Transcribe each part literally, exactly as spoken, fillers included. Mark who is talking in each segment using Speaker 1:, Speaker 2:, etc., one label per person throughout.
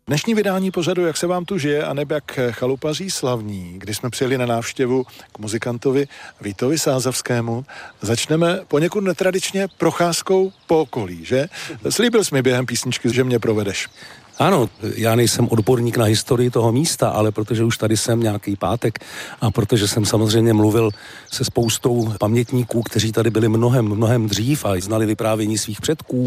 Speaker 1: Dnešní vydání pořadu Jak se vám tu žije a neb jak chalupaří slavní, kdy jsme přijeli na návštěvu k muzikantovi Vítovi Sázavskému, začneme poněkud netradičně procházkou po okolí, že? Slíbil jsi mi během písničky, že mě provedeš.
Speaker 2: Ano, já nejsem odborník na historii toho místa, ale protože už tady jsem nějaký pátek a protože jsem samozřejmě mluvil se spoustou pamětníků, kteří tady byli mnohem, mnohem dřív a znali vyprávění svých předků,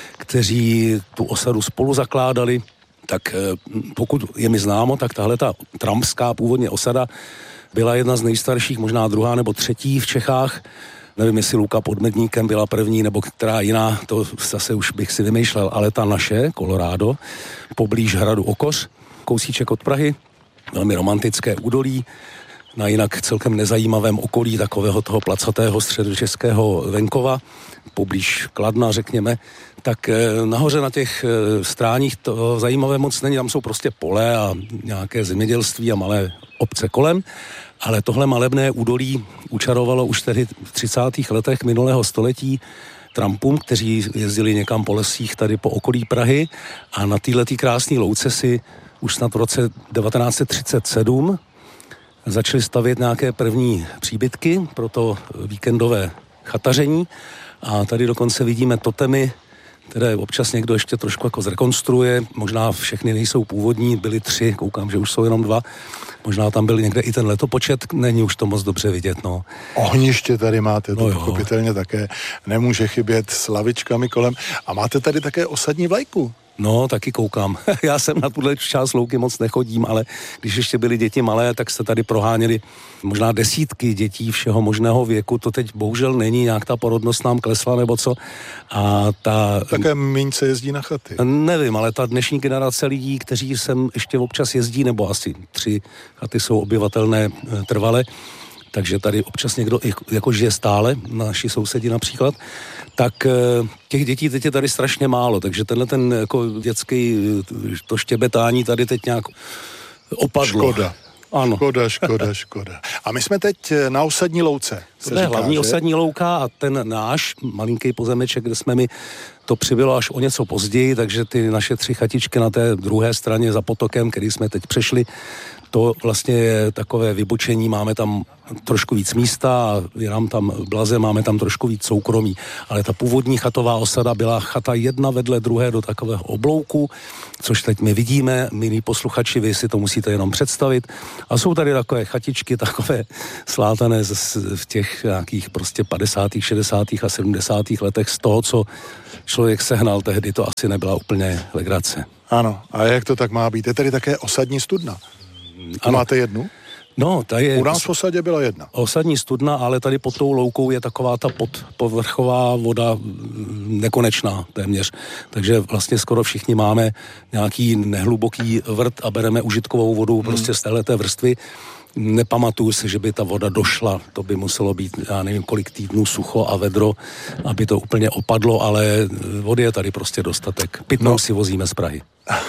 Speaker 2: kteří tu osadu spolu zakládali, tak pokud je mi známo, tak tahle ta trampská původně osada byla jedna z nejstarších, možná druhá nebo třetí v Čechách. Nevím, jestli Luka pod Medníkem byla první, nebo která jiná, to zase už bych si vymýšlel, ale ta naše, Colorado, poblíž hradu Okoř, kousíček od Prahy, velmi romantické údolí, na jinak celkem nezajímavém okolí takového toho placatého středočeského venkova, poblíž Kladna, řekněme, tak nahoře na těch stráních to zajímavé moc není, tam jsou prostě pole a nějaké zemědělství a malé obce kolem, ale tohle malebné údolí učarovalo už tedy v třicátých letech minulého století trampům, kteří jezdili někam po lesích tady po okolí Prahy a na této krásné louce si už snad v roce devatenáct set třicet sedm začali stavět nějaké první příbytky pro to víkendové chataření a tady dokonce vidíme totemy, které občas někdo ještě trošku jako zrekonstruuje, možná všechny nejsou původní, byly tři, koukám, že už jsou jenom dva, možná tam byl někde i ten letopočet, není už to moc dobře vidět, no.
Speaker 1: Ohniště tady máte, to
Speaker 2: no
Speaker 1: pochopitelně také nemůže chybět s lavičkami kolem a máte tady také osadní vlajku.
Speaker 2: No, taky koukám. Já jsem na tuhle část louky moc nechodím, ale když ještě byly děti malé, tak se tady proháněli možná desítky dětí všeho možného věku. To teď bohužel není, nějak ta porodnost nám klesla nebo co. A ta...
Speaker 1: Také míň se jezdí na chaty.
Speaker 2: Nevím, ale ta dnešní generace lidí, kteří sem ještě občas jezdí, nebo asi tři chaty jsou obyvatelné trvale, takže tady občas někdo jako žije stále, naši sousedi například, tak těch dětí teď je tady strašně málo, takže tenhle ten jako dětský, to štěbetání tady teď nějak opadlo.
Speaker 1: Škoda.
Speaker 2: Ano.
Speaker 1: Škoda, škoda, škoda. A my jsme teď na osadní louce.
Speaker 2: To je hlavní že? Osadní louka a ten náš malinký pozemeček, kde jsme my, to přibylo až o něco později, takže ty naše tři chatičky na té druhé straně za potokem, který jsme teď přešli, to vlastně je takové vybočení, máme tam trošku víc místa a je nám tam blaze, máme tam trošku víc soukromí. Ale ta původní chatová osada byla chata jedna vedle druhé do takového oblouku, což teď my vidíme, milí posluchači, vy si to musíte jenom představit. A jsou tady takové chatičky, takové slátané v těch nějakých prostě padesátých, šedesátých a sedmdesátých letech z toho, co člověk sehnal tehdy, to asi nebyla úplně legrace.
Speaker 1: Ano, a jak to tak má být? Je tady také osadní studna. A máte jednu?
Speaker 2: No, ta je...
Speaker 1: U nás v osadě byla jedna.
Speaker 2: Osadní studna, ale tady pod tou loukou je taková ta podpovrchová voda nekonečná téměř. Takže vlastně skoro všichni máme nějaký nehluboký vrt a bereme užitkovou vodu hmm. prostě z téhleté vrstvy. Nepamatuju si, že by ta voda došla, to by muselo být, já nevím, kolik týdnů sucho a vedro, aby to úplně opadlo, ale vody je tady prostě dostatek. Pitnou no. si vozíme z Prahy.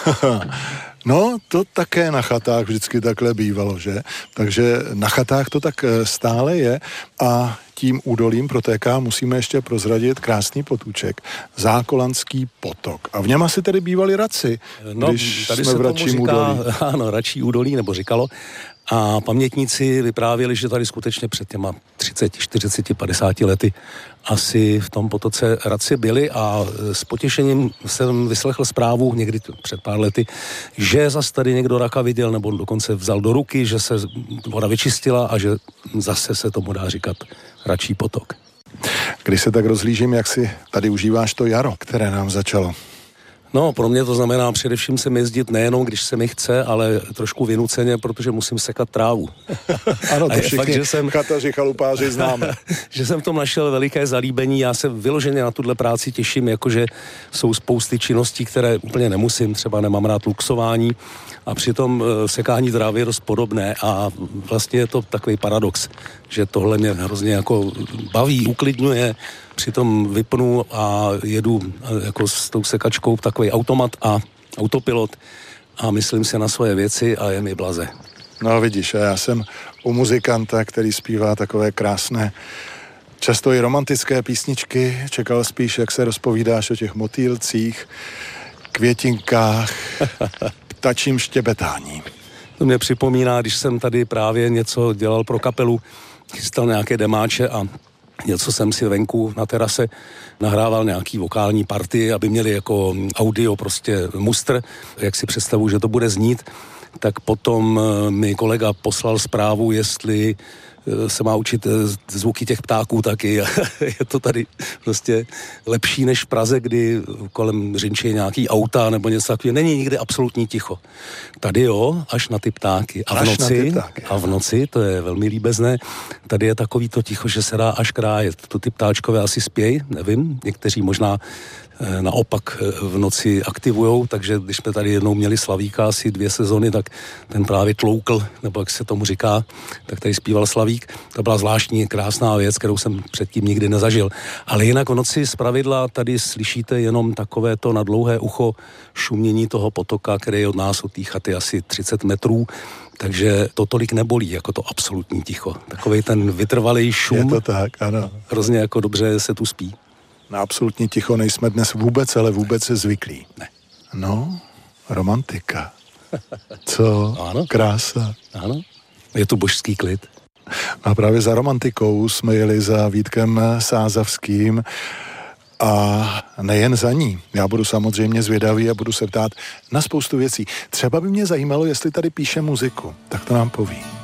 Speaker 1: No, to také na chatách vždycky takhle bývalo, že? Takže na chatách to tak stále je a tím údolím protéká, musíme ještě prozradit krásný potůček, Zákolanský potok. A v něm asi tedy bývali raci,
Speaker 2: no,
Speaker 1: když
Speaker 2: tady
Speaker 1: jsme
Speaker 2: se
Speaker 1: v Račím
Speaker 2: tomu říká,
Speaker 1: údolí.
Speaker 2: Ano, Račí údolí, nebo říkalo. A pamětníci vyprávěli, že tady skutečně před těma třicet, čtyřicet, padesát lety asi v tom potoce raci byli a s potěšením jsem vyslechl zprávu někdy před pár lety, že zase tady někdo raka viděl nebo dokonce vzal do ruky, že se voda vyčistila a že zase se tomu dá říkat Račí potok.
Speaker 1: Když se tak rozhlížím, jak si tady užíváš to jaro, které nám začalo?
Speaker 2: No, pro mě to znamená především sem jezdit nejenom, když se mi chce, ale trošku vynuceně, protože musím sekat trávu.
Speaker 1: Ano, to všichni fakt, že jsem, chataři, chalupáři známe.
Speaker 2: Že jsem v tom našel veliké zalíbení, já se vyloženě na tuhle práci těším, jakože jsou spousty činností, které úplně nemusím, třeba nemám rád luxování a přitom sekání trávy je dost podobné a vlastně je to takový paradox, že tohle mě hrozně jako baví, uklidňuje, přitom vypnu a jedu jako s tou sekačkou takový automat a autopilot a myslím si na svoje věci a je mi blaze.
Speaker 1: No vidíš, já jsem u muzikanta, který zpívá takové krásné, často i romantické písničky, čekal spíš, jak se rozpovídáš o těch motýlcích, květinkách, ptačím štěbetání.
Speaker 2: To mě připomíná, když jsem tady právě něco dělal pro kapelu, chystal nějaké demáče a něco jsem si venku na terase nahrával nějaký vokální party, aby měli jako audio prostě mustr, jak si představuji, že to bude znít, tak potom mi kolega poslal zprávu, jestli se má učit zvuky těch ptáků taky. Je to tady prostě lepší než v Praze, kdy kolem řinčí nějaký auta nebo něco takového. Není nikdy absolutní ticho. Tady jo, až na ty ptáky. A v noci, a v noci, to je velmi líbezné, tady je takový to ticho, že se dá až krájet. To ty ptáčkové asi spějí, nevím, někteří možná naopak v noci aktivujou, takže když jsme tady jednou měli Slavíka asi dvě sezony, tak ten právě tloukl, nebo jak se tomu říká, tak tady zpíval Slavík. To byla zvláštní, krásná věc, kterou jsem předtím nikdy nezažil. Ale jinak v noci zpravidla tady slyšíte jenom takové to na dlouhé ucho šumění toho potoka, který je od nás, od té chaty asi třicet metrů, takže to tolik nebolí, jako to absolutní ticho. Takovej ten vytrvalý šum.
Speaker 1: Je to tak, ano.
Speaker 2: Hrozně jako dobře se tu spí.
Speaker 1: Na absolutní ticho nejsme dnes vůbec, ale vůbec zvyklí.
Speaker 2: Ne.
Speaker 1: No, romantika. Co?
Speaker 2: Ano.
Speaker 1: Krása.
Speaker 2: Ano. Je tu božský klid.
Speaker 1: A právě za romantikou jsme jeli za Vítkem Sázavským a nejen za ní. Já budu samozřejmě zvědavý a budu se ptát na spoustu věcí. Třeba by mě zajímalo, jestli tady píše muziku. Tak to nám poví.